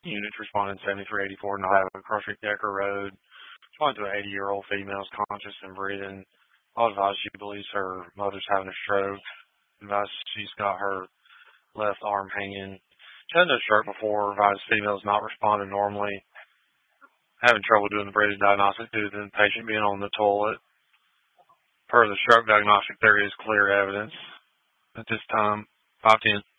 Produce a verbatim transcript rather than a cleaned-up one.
Units responding seventy-three eighty-four, Nihava, Cross Decker Road. Responding to an eighty-year-old female is conscious and breathing. All advised she believes her mother's having a stroke. Advised she's got her left arm hanging. She had no stroke before. Advised female's not responding normally. Having trouble doing the breathing diagnostic due to the patient being on the toilet. Per the stroke diagnostic, there is clear evidence at this time. five ten.